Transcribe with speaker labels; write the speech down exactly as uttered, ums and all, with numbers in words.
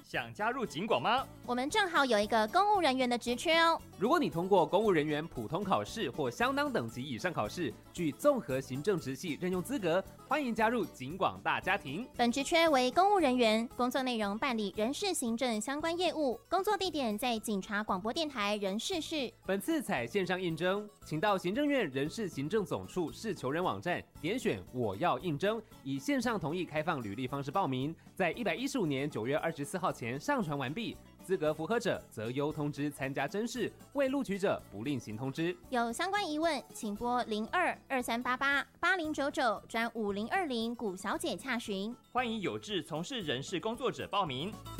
Speaker 1: 想加入警广吗？
Speaker 2: 我们正好有一个公务人员的职缺哦。
Speaker 3: 如果你通过公务人员普通考试或相当等级以上考试，具综合行政职系任用资格，欢迎加入警广大家庭。
Speaker 2: 本职缺为公务人员，工作内容办理人事行政相关业务，工作地点在警察广播电台人事室。
Speaker 3: 本次采线上应征，请到行政院人事行政总处市求人网站点选我要应征，以线上同意开放履历方式报名，在一百一十五年九月二十四号前上传完毕。资格符合者择优通知参加甄试，未录取者不另行通知。
Speaker 2: 有相关疑问，请拨零二二三八八八零九九转五零二零古小姐洽询。
Speaker 1: 欢迎有志从事人事工作者报名。